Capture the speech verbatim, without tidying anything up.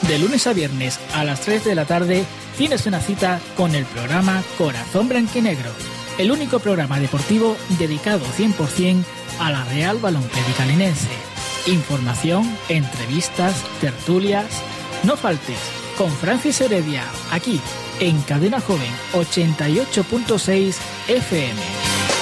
De lunes a viernes a las tres de la tarde tienes una cita con el programa Corazón Blanquinegro, el único programa deportivo dedicado cien por ciento a la Real Balompédica Linense. Información, entrevistas, tertulias. No faltes con Francis Heredia, aquí en Cadena Joven ochenta y ocho punto seis F M.